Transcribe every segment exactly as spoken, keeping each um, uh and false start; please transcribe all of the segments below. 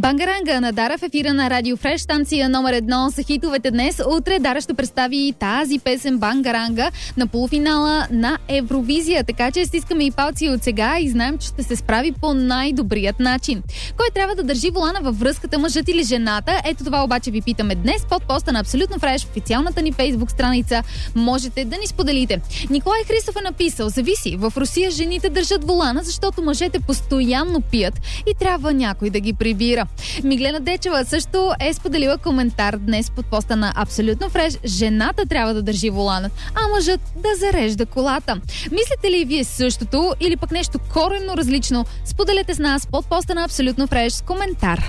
Бангаранга на Дара в ефира на Радио Фреш, станция номер едно за хитовете днес. Утре Дара ще представи тази песен Бангаранга на полуфинала на Евровизия. Така че стискаме и палци от сега и знаем, че ще се справи по най-добрият начин. Кой трябва да държи волана във връзката, мъжът или жената? Ето това обаче ви питаме днес под поста на Абсолютно Фреш, официалната ни фейсбук страница. Можете да ни споделите. Николай Христов е написал: зависи. В Русия жените държат волана, защото мъжете постоянно пият и трябва някой да ги прибира. Миглена Дечева също е споделила коментар днес под поста на Абсолютно Фреш. Жената трябва да държи воланът, а мъжът да зарежда колата. Мислите ли вие същото или пък нещо коренно различно? Споделете с нас под поста на Абсолютно Фреш с коментар.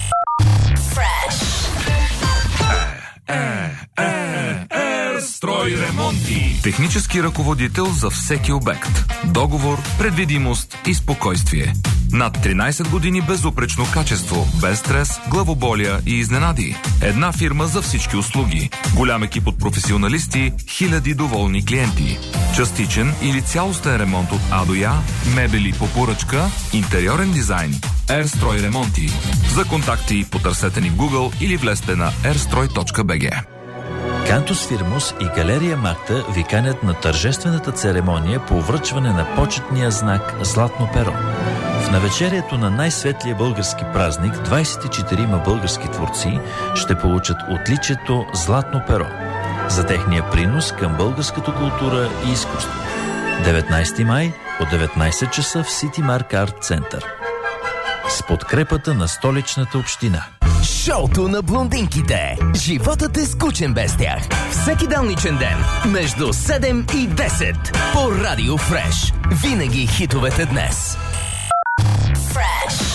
Строй ремонти. Технически ръководител за всеки обект. Договор, предвидимост и спокойствие. Над тринайсет години безупречно качество, без стрес, главоболия и изненади. Една фирма за всички услуги. Голям екип от професионалисти, хиляди доволни клиенти. Частичен или цялостен ремонт от А до Я, мебели по поръчка, интериорен дизайн. Ерстрой ремонти. За контакти потърсете ни в Google или влезте на ерстрой точка би джи. Кантус Фирмус и Галерия Макта ви канят на тържествената церемония по връчване на почетния знак Златно перо. В навечерието на най-светлия български празник двайсет и четирима български творци ще получат отличието Златно перо за техния принос към българската култура и изкуство. деветнайсети май от деветнайсет часа в Сити Марк Арт Център. С подкрепата на Столичната община. Шоуто на блондинките. Животът е скучен без тях. Всеки делничен ден между седем и десет по Радио Фреш. Винаги хитовете днес. Фреш.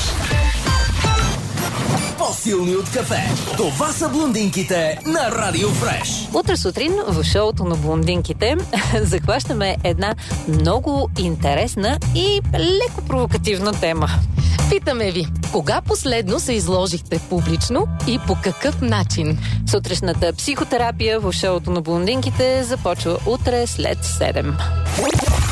По-силни от кафе. Това са блондинките на Радио Фреш. Утре сутрин в шоуто на блондинките захващаме една много интересна и леко провокативна тема. Питаме ви, кога последно се изложихте публично и по какъв начин? Сутрешната психотерапия в шоуто на блондинките започва утре след седем.